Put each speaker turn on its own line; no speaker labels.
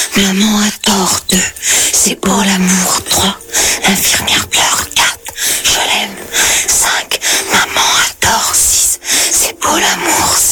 Maman a tort 2, c'est pour l'amour 3, l'infirmière pleure 4, je l'aime 5, maman a tort 6, c'est pour l'amour 7.